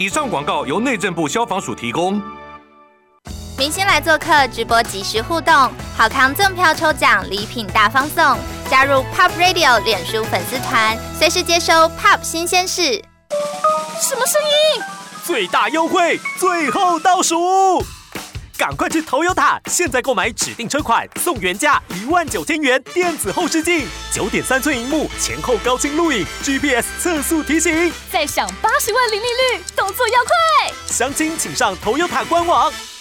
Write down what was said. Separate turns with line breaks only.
以上广告由内政部消防署提供。
明星来做客，直播即时互动，好康赠票抽奖，礼品大放送。加入 Pop Radio 脸书粉丝团，随时接收 Pop 新鲜事。
什么声音？最大优惠，最后倒数！赶快去 Toyota， 现在购买指定车款送原价19000元电子后视镜，9.3寸萤幕，前后高清录影 ，GPS 测速提醒，
再享80万零利率，动作要快！
详情请上 Toyota 官网。